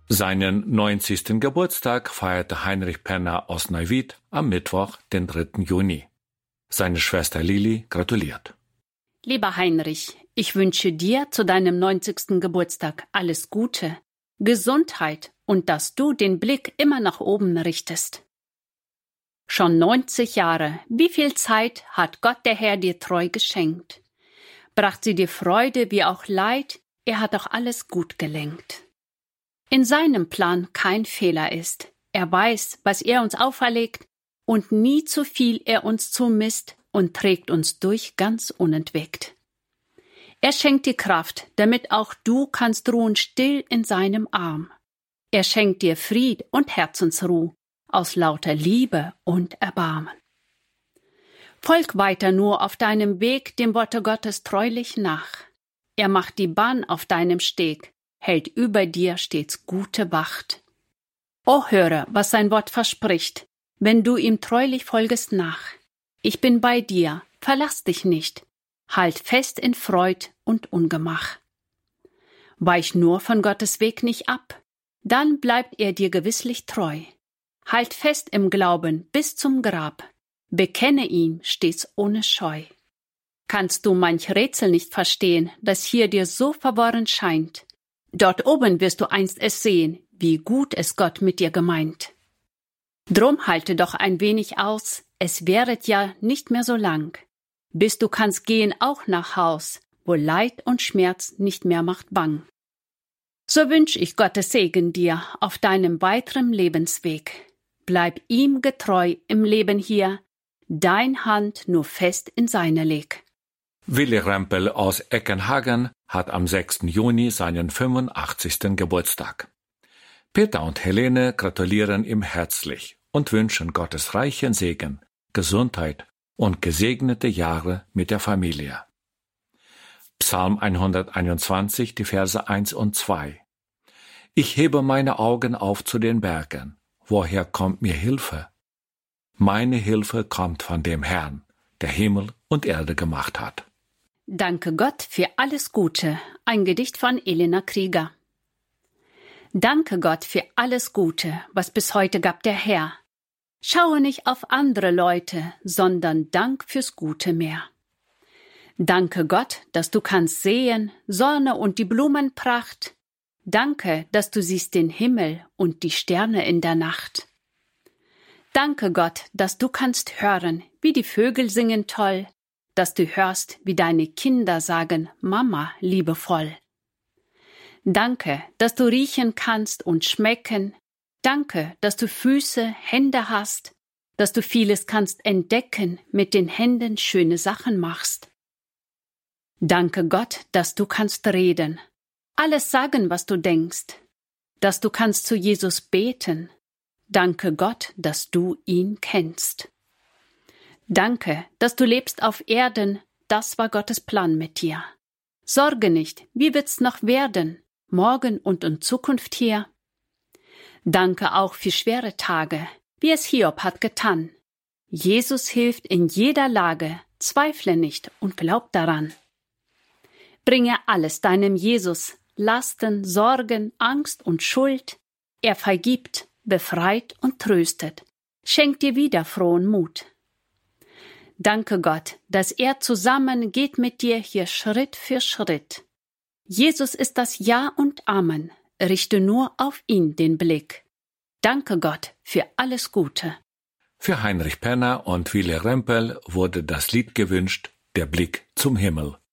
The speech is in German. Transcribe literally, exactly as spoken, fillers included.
Seinen neunzigsten Geburtstag feierte Heinrich Penner aus Neuwied am Mittwoch, den dritten Juni. Seine Schwester Lili gratuliert. Lieber Heinrich, ich wünsche dir zu deinem neunzigsten Geburtstag alles Gute, Gesundheit und dass du den Blick immer nach oben richtest. Schon neunzig Jahre, wie viel Zeit hat Gott der Herr dir treu geschenkt? Bracht sie dir Freude wie auch Leid, er hat auch alles gut gelenkt. In seinem Plan kein Fehler ist, er weiß, was er uns auferlegt, und nie zu viel er uns zumisst und trägt uns durch ganz unentwegt. Er schenkt dir Kraft, damit auch du kannst ruhen still in seinem Arm. Er schenkt dir Fried und Herzensruh, aus lauter Liebe und Erbarmen. Folg weiter nur auf deinem Weg dem Worte Gottes treulich nach. Er macht die Bahn auf deinem Steg, hält über dir stets gute Wacht. O höre, was sein Wort verspricht, wenn du ihm treulich folgest nach. Ich bin bei dir, verlass dich nicht, halt fest in Freud und Ungemach. Weich nur von Gottes Weg nicht ab, dann bleibt er dir gewisslich treu. Halt fest im Glauben bis zum Grab, bekenne ihn stets ohne Scheu. Kannst du manch Rätsel nicht verstehen, das hier dir so verworren scheint, dort oben wirst du einst es sehen, wie gut es Gott mit dir gemeint. Drum halte doch ein wenig aus, es währet ja nicht mehr so lang, bis du kannst gehen auch nach Haus, wo Leid und Schmerz nicht mehr macht bang. So wünsch ich Gottes Segen dir auf deinem weiteren Lebensweg. Bleib ihm getreu im Leben hier, dein Hand nur fest in seine leg. Willi Rempel aus Eckenhagen hat am sechsten Juni seinen fünfundachtzigsten Geburtstag. Peter und Helene gratulieren ihm herzlich und wünschen Gottes reichen Segen, Gesundheit und gesegnete Jahre mit der Familie. Psalm hunderteinundzwanzig, die Verse eins und zwei. Ich hebe meine Augen auf zu den Bergen. Woher kommt mir Hilfe? Meine Hilfe kommt von dem Herrn, der Himmel und Erde gemacht hat. Danke Gott für alles Gute. Ein Gedicht von Elena Krieger. Danke Gott für alles Gute, was bis heute gab der Herr. Schaue nicht auf andere Leute, sondern Dank fürs Gute mehr. Danke Gott, dass du kannst sehen, Sonne und die Blumenpracht. Danke, dass du siehst den Himmel und die Sterne in der Nacht. Danke Gott, dass du kannst hören, wie die Vögel singen toll, dass du hörst, wie deine Kinder sagen, Mama, liebevoll. Danke, dass du riechen kannst und schmecken. Danke, dass du Füße, Hände hast, dass du vieles kannst entdecken, mit den Händen schöne Sachen machst. Danke Gott, dass du kannst reden, alles sagen, was du denkst, dass du kannst zu Jesus beten. Danke Gott, dass du ihn kennst. Danke, dass du lebst auf Erden, das war Gottes Plan mit dir. Sorge nicht, wie wird's noch werden, morgen und in Zukunft hier? Danke auch für schwere Tage, wie es Hiob hat getan. Jesus hilft in jeder Lage, zweifle nicht und glaub daran. Bringe alles deinem Jesus, Lasten, Sorgen, Angst und Schuld. Er vergibt, befreit und tröstet, schenkt dir wieder frohen Mut. Danke Gott, dass er zusammen geht mit dir hier Schritt für Schritt. Jesus ist das Ja und Amen, richte nur auf ihn den Blick. Danke Gott für alles Gute. Für Heinrich Penner und Willi Rempel wurde das Lied gewünscht, Der Blick zum Himmel.